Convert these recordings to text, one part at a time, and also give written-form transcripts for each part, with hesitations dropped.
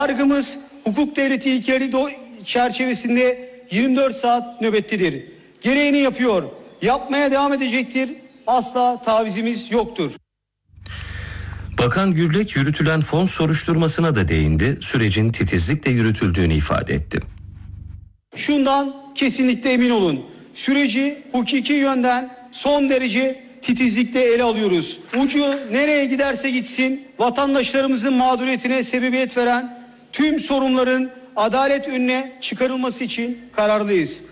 Yargımız hukuk devleti ilkeleri çerçevesinde 24 saat nöbettedir. Gereğini yapıyor, yapmaya devam edecektir. Asla tavizimiz yoktur. Bakan Gürlek yürütülen fon soruşturmasına da değindi, sürecin titizlikle yürütüldüğünü ifade etti. Şundan kesinlikle emin olun, süreci hukuki yönden son derece titizlikle ele alıyoruz. Ucu nereye giderse gitsin vatandaşlarımızın mağduriyetine sebebiyet veren tüm sorunların adalet önüne çıkarılması için kararlıyız.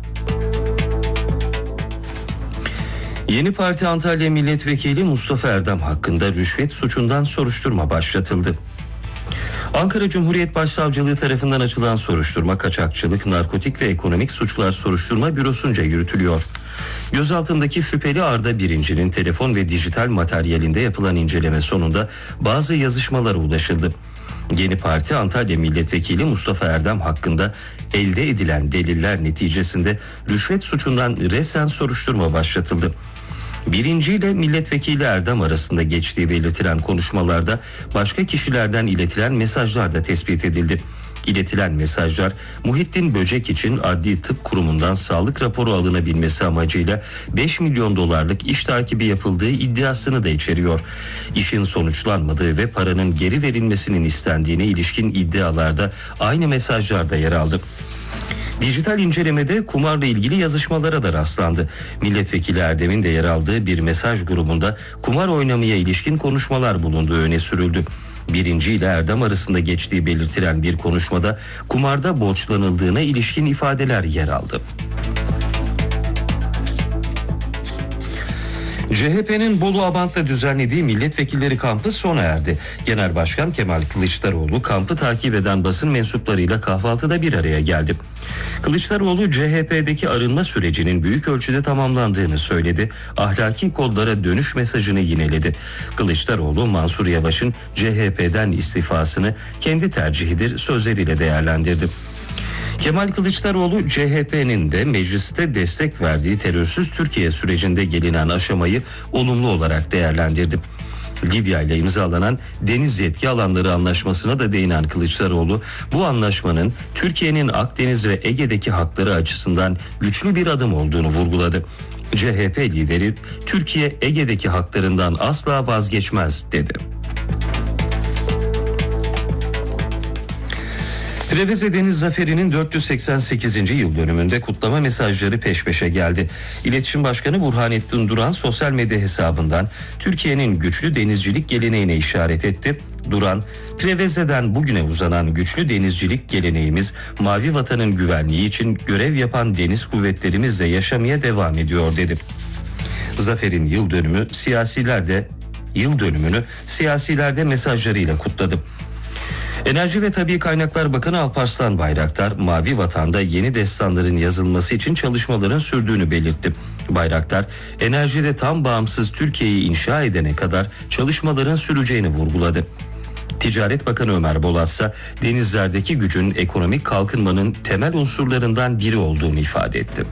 Yeni Parti Antalya Milletvekili Mustafa Erdem hakkında rüşvet suçundan soruşturma başlatıldı. Ankara Cumhuriyet Başsavcılığı tarafından açılan soruşturma kaçakçılık, narkotik ve ekonomik suçlar soruşturma bürosunca yürütülüyor. Gözaltındaki şüpheli Arda Birinci'nin telefon ve dijital materyalinde yapılan inceleme sonunda bazı yazışmalara ulaşıldı. Yeni Parti Antalya Milletvekili Mustafa Erdem hakkında elde edilen deliller neticesinde rüşvet suçundan resen soruşturma başlatıldı. Birinci ile milletvekili Erdem arasında geçtiği belirtilen konuşmalarda başka kişilerden iletilen mesajlar da tespit edildi. İletilen mesajlar Muhittin Böcek için Adli Tıp Kurumu'ndan sağlık raporu alınabilmesi amacıyla 5 milyon dolarlık iş takibi yapıldığı iddiasını da içeriyor. İşin sonuçlanmadığı ve paranın geri verilmesinin istendiğine ilişkin iddialarda aynı mesajlarda yer aldı. Dijital incelemede kumarla ilgili yazışmalara da rastlandı. Milletvekili Erdem'in de yer aldığı bir mesaj grubunda kumar oynamaya ilişkin konuşmalar bulunduğu öne sürüldü. Birinci ile Erdem arasında geçtiği belirtilen bir konuşmada kumarda borçlanıldığına ilişkin ifadeler yer aldı. CHP'nin Bolu Abant'ta düzenlediği milletvekilleri kampı sona erdi. Genel Başkan Kemal Kılıçdaroğlu kampı takip eden basın mensuplarıyla kahvaltıda bir araya geldi. Kılıçdaroğlu CHP'deki arınma sürecinin büyük ölçüde tamamlandığını söyledi. Ahlaki kodlara dönüş mesajını yineledi. Kılıçdaroğlu Mansur Yavaş'ın CHP'den istifasını kendi tercihidir sözleriyle değerlendirdi. Kemal Kılıçdaroğlu CHP'nin de mecliste destek verdiği terörsüz Türkiye sürecinde gelinen aşamayı olumlu olarak değerlendirdi. Libya ile imzalanan deniz yetki alanları anlaşmasına da değinen Kılıçdaroğlu, bu anlaşmanın Türkiye'nin Akdeniz ve Ege'deki hakları açısından güçlü bir adım olduğunu vurguladı. CHP lideri, Türkiye Ege'deki haklarından asla vazgeçmez dedi. Preveze Deniz Zaferi'nin 488. yıl dönümünde kutlama mesajları peş peşe geldi. İletişim Başkanı Burhanettin Duran sosyal medya hesabından Türkiye'nin güçlü denizcilik geleneğine işaret etti. Duran, Preveze'den bugüne uzanan güçlü denizcilik geleneğimiz Mavi Vatan'ın güvenliği için görev yapan deniz kuvvetlerimizle yaşamaya devam ediyor dedi. Zafer'in yıl dönümünü siyasilerde mesajlarıyla kutladı. Enerji ve Tabii Kaynaklar Bakanı Alparslan Bayraktar, Mavi Vatan'da yeni destanların yazılması için çalışmaların sürdüğünü belirtti. Bayraktar, enerjide tam bağımsız Türkiye'yi inşa edene kadar çalışmaların süreceğini vurguladı. Ticaret Bakanı Ömer Bolat ise denizlerdeki gücün ekonomik kalkınmanın temel unsurlarından biri olduğunu ifade etti.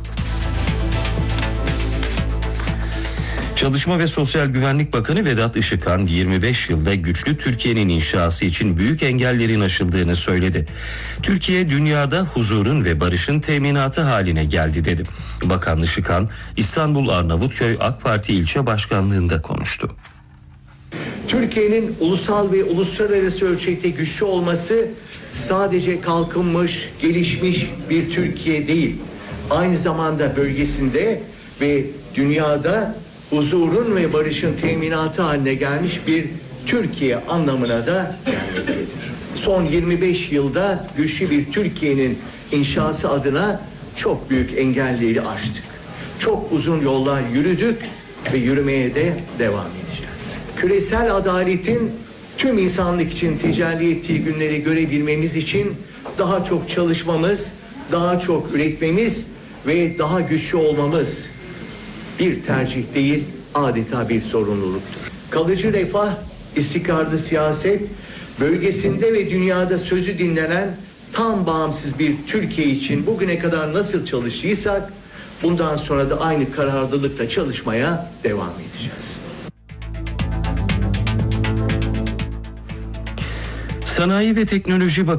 Çalışma ve Sosyal Güvenlik Bakanı Vedat Işıkhan 25 yılda güçlü Türkiye'nin inşası için büyük engellerin aşıldığını söyledi. Türkiye dünyada huzurun ve barışın teminatı haline geldi dedi. Bakan Işıkhan İstanbul Arnavutköy AK Parti ilçe başkanlığında konuştu. Türkiye'nin ulusal ve uluslararası ölçekte güçlü olması sadece kalkınmış, gelişmiş bir Türkiye değil, aynı zamanda bölgesinde ve dünyada huzurun ve barışın teminatı haline gelmiş bir Türkiye anlamına da gelmektedir. Son 25 yılda güçlü bir Türkiye'nin inşası adına çok büyük engelleri aştık. Çok uzun yollar yürüdük ve yürümeye de devam edeceğiz. Küresel adaletin tüm insanlık için tecelli ettiği günleri görebilmemiz için daha çok çalışmamız, daha çok üretmemiz ve daha güçlü olmamız bir tercih değil, adeta bir sorumluluktur. Kalıcı refah, istikrarlı siyaset, bölgesinde ve dünyada sözü dinlenen tam bağımsız bir Türkiye için bugüne kadar nasıl çalıştıysak, bundan sonra da aynı kararlılıkla çalışmaya devam edeceğiz. Sanayi ve Teknoloji Bakanı